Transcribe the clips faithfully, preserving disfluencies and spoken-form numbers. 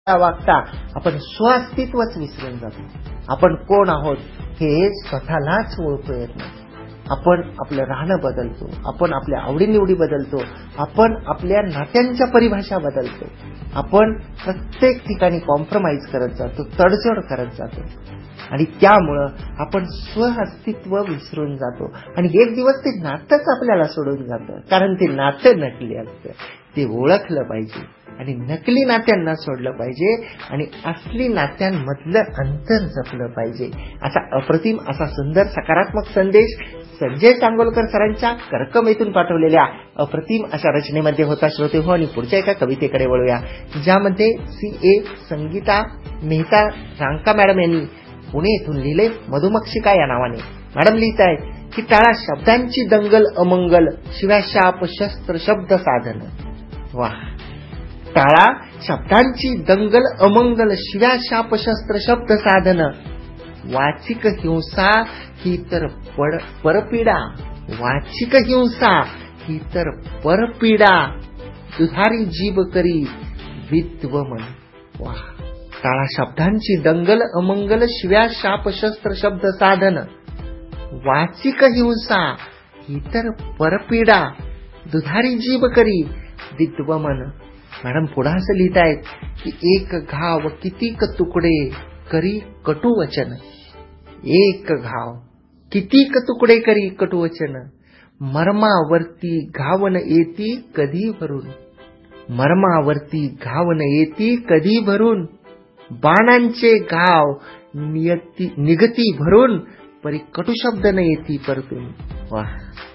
वागता आपण स्वास्तित्वच विसरून जातो. आपण कोण आहोत हे स्वतःलाच ओळखू येत नाही. आपण आपलं राहणं बदलतो, आपण आपल्या आवडीनिवडी बदलतो, आपण आपल्या नात्यांच्या परिभाषा बदलतो, आपण प्रत्येक ठिकाणी कॉम्प्रोमाइज करत जातो, तडजोड करत जातो आणि त्यामुळं आपण स्वअस्तित्व विसरून जातो आणि एक दिवस ते नातंच आपल्याला सोडून जातं. कारण ते नातं नकली असतं. ते ओळखलं पाहिजे आणि नकली नात्यांना सोडलं पाहिजे आणि असली नात्यांमधलं अंतर जपलं पाहिजे. असा अप्रतिम असा सुंदर सकारात्मक संदेश संजय चांगोलकर सरांच्या कर्कमेतून पाठवलेल्या अप्रतिम अशा रचनेमध्ये होता श्रोते हो. आणि पुढच्या एका कवितेकडे वळूया, ज्यामध्ये सी ए संगीता मेहता रांका मॅडम यांनी पुणे येथून लिहिले मधुमक्षिका या नावाने. मॅडम लिहित आहेत की टाळा शब्दांची दंगल अमंगल शिव्या शाप शस्त्र शब्द साधन. वा, टाळा शब्दांची दंगल अमंगल शिव्या शाप शस्त्र शब्द साधन. वाचिक हिंसा ही तर परपीडा, वाचिक हिंसा ही तर परपीडा दुधारी जीभ करी विद्वमन. वा, टाळा शब्दांची दंगल अमंगल शिव्या शाप शस्त्र शब्द साधन. वाचिक हिंसा ही तर परपीडा दुधारी जीभ करी विद्वमन. मॅडम पुढे असं लिहित आहेत की एक घाव कितीक तुकडे करी कटुवचन. एक घाव कितीक तुकडे करी कटुवचन. मर्मावरती घावन येती कधी भरून. मर्मावरती घावन येती कधी भरून. बाणांचे घाव नियती निगती भरून परी कटुशब्द न येती परतून. वा,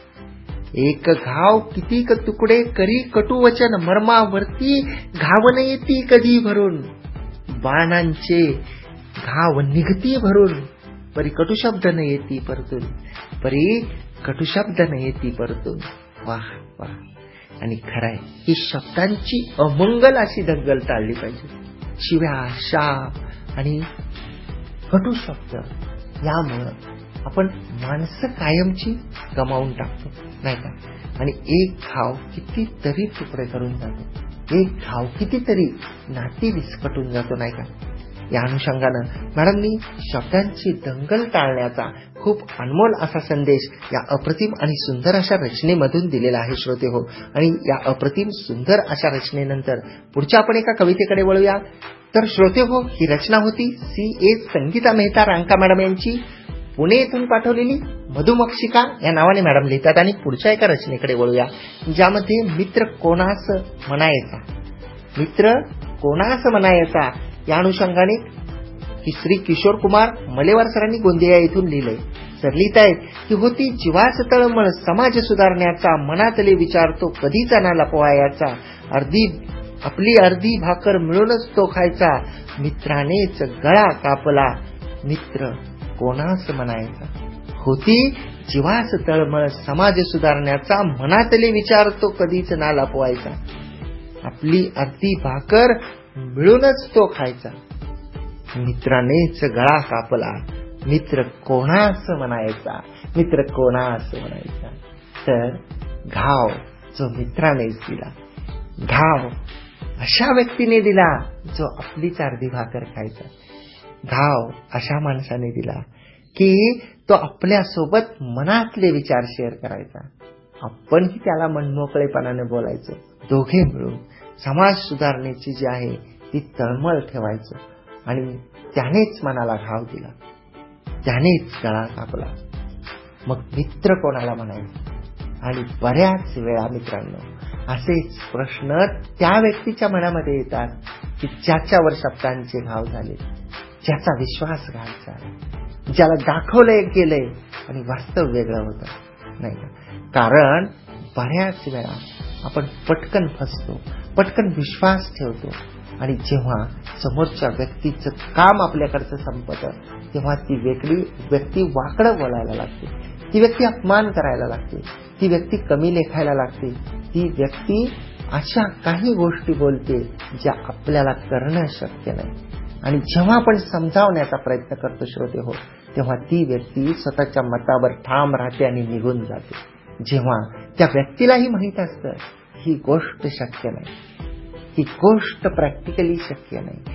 एक घाव कितीक तुकडे करी कटुवचन. मर्मावरती घावन येती कधी भरून. बाणांचे घाव निगती भरून परी कटुशब्द न येती परतून. परी कटुशब्द न येती परतून. वाह वाह. आणि खरंय ही शब्दांची अमंगल अशी दंगल टाळली पाहिजे. शिव्या शाप आणि कटुशब्द यामुळं आपण माणसं कायमची गमावून टाकतो, नाही का. आणि एक घाव कितीतरी तुकडे करून जातो, एक घाव कितीतरी नाती विस्कटून जातो, नाही का. या अनुषंगानं मॅडमनी शब्दांची दंगल टाळण्याचा खूप अनमोल असा संदेश या अप्रतिम आणि सुंदर अशा रचनेमधून दिलेला आहे श्रोते हो. आणि या अप्रतिम सुंदर अशा रचनेनंतर पुढच्या आपण एका कवितेकडे वळूया. तर श्रोते हो, ही रचना होती सी ए संगीता मेहता रांका मॅडम यांची पुणे येथून पाठवलेली मधुमक्षिका या नावाने मॅडम लिहितात. आणि पुढच्या एका रचनेकडे वळूया, ज्यामध्ये मित्र कोणास म्हणायचा, मित्र कोणास म्हणायचा या अनुषंगाने श्री किशोर कुमार मलेवार सरांनी गोंदिया येथून लिहिलंय. सर लिहित आहेत की होती जीवास तळमळ समाज सुधारण्याचा. मनातले विचारतो कधीचा ना लपवायाचा. अर्धी आपली अर्धी भाकर मिळूनच तो खायचा. मित्रानेच गळा कापला मित्र कोणास म्हणायचा. होती जीवास तळमळ समाज सुधारण्याचा. मनातले विचारतो कधीच ना लपवायचा. आपली अर्धी भाकर मिळूनच तो खायचा. मित्रानेच गळा कापला मित्र कोणास म्हणायचा. मित्र कोणास म्हणायचा. तर घाव जो मित्रानेच दिला, घाव अशा व्यक्तीने दिला जो आपलीच अर्धी भाकर खायचा. घाव अशा माणसाने दिला की तो आपल्या सोबत मनातले विचार शेअर करायचा. आपणही त्याला मनमोकळेपणाने बोलायचो. दोघे मिळून समाज सुधारणेची जी आहे ती तळमळ ठेवायचो. आणि त्यानेच मनाला घाव दिला, त्यानेच गळा कापला. मग मित्र कोणाला म्हणायचं. आणि बऱ्याच वेळा मित्रांनो असेच प्रश्न त्या व्यक्तीच्या मनामध्ये येतात की ज्याच्यावर शब्दांचे घाव झाले, ज्याचा विश्वासघात झाला, ज्याला दाखवलंय गेलंय आणि वास्तव वेगळं होतं, नाही का. कारण बऱ्याच वेळा आपण पटकन फसतो, पटकन विश्वास ठेवतो आणि जेव्हा समोरच्या व्यक्तीचं काम आपल्याकडचं संपतं तेव्हा ती वेगळी व्यक्ती वाकडं बोलायला लागते, ती व्यक्ती अपमान करायला लागते, ती व्यक्ती कमी लेखायला लागते, ती व्यक्ती अशा काही गोष्टी बोलते ज्या आपल्याला करणं शक्य नाही. आणि जेव्हा आपण समजावण्याचा प्रयत्न करतो श्रोते हो, तेव्हा ती व्यक्ती स्वतःच्या मतावर ठाम राहते आणि निघून जाते. जेव्हा त्या व्यक्तीलाही माहित असतं ही गोष्ट शक्य नाही, ही गोष्ट प्रॅक्टिकली शक्य नाही,